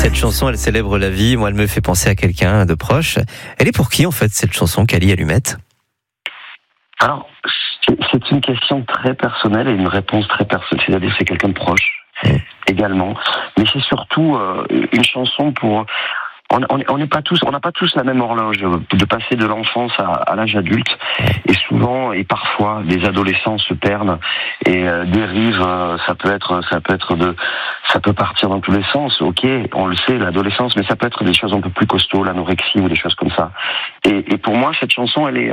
Cette chanson, elle célèbre la vie. Moi, elle me fait penser à quelqu'un de proche. Elle est pour qui, en fait, cette chanson, Cali Allumette? Alors, c'est une question très personnelle et une réponse très personnelle. C'est-à-dire, c'est quelqu'un de proche également. Mais c'est surtout une chanson pour... On n'a pas tous la même horloge de passer de l'enfance à l'âge adulte, et souvent et parfois des adolescents se perdent et dérivent. Ça peut partir dans tous les sens. Ok, on le sait, l'adolescence, mais ça peut être des choses un peu plus costauds, l'anorexie ou des choses comme ça. Et pour moi, cette chanson, elle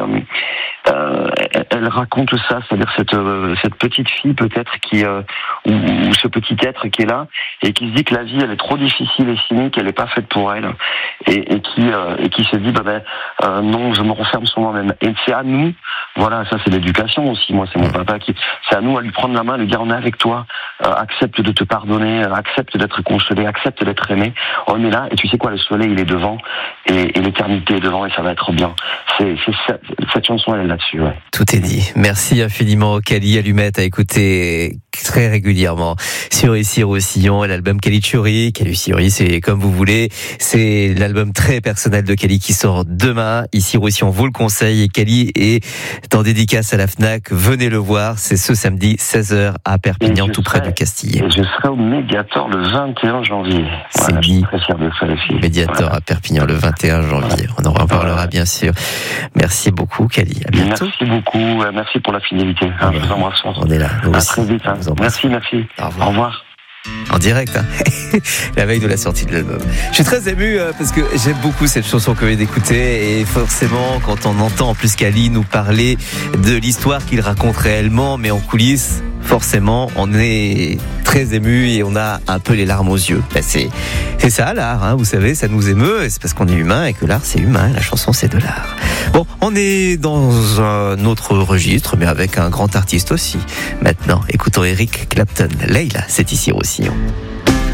raconte ça, c'est-à-dire cette petite fille peut-être ou ce petit être qui est là et qui se dit que la vie elle est trop difficile et cynique, elle n'est pas faite pour elle. Et qui se dit non, je me referme sur moi-même. Et c'est à nous, voilà, ça c'est l'éducation aussi. Moi, c'est mon papa c'est à nous à lui prendre la main, lui dire on est avec toi, accepte de te pardonner, accepte d'être consolé, accepte d'être aimé. On est là et tu sais quoi, le soleil il est devant et l'éternité est devant et ça va être bien. C'est ça, cette chanson elle est là-dessus. Ouais. Tout est dit. Merci infiniment, Cali Allumette, à écouter très régulièrement sur Ici Roussillon et l'album Cali Churi. Cali Churi, c'est comme vous voulez. C'est l'album très personnel de Cali qui sort demain. Ici Roussillon vous le conseille. Et Cali est en dédicace à la Fnac. Venez le voir. C'est ce samedi 16h à Perpignan, tout près du Castillet. Et je serai au Médiator le 21 janvier. C'est dit. Très fier de ça, les filles. Médiator à Perpignan le 21 janvier. On en reparlera bien sûr. Merci beaucoup, Cali. À bientôt. Merci beaucoup. Merci pour la fidélité. Je vous embrasse. On est là. À très vite. Merci. Au revoir. En direct, la veille de la sortie de l'album. Je suis très ému parce que j'aime beaucoup cette chanson que vous venez d'écouter, et forcément quand on entend en plus Cali nous parler de l'histoire qu'il raconte réellement, mais en coulisses, forcément on est très ému et on a un peu les larmes aux yeux. C'est ça l'art, vous savez, ça nous émeut, et c'est parce qu'on est humain et que l'art c'est humain, la chanson c'est de l'art. Bon, on est dans un autre registre, mais avec un grand artiste aussi. Maintenant, écoutons Eric Clapton. Leila, c'est Ici Roussillon.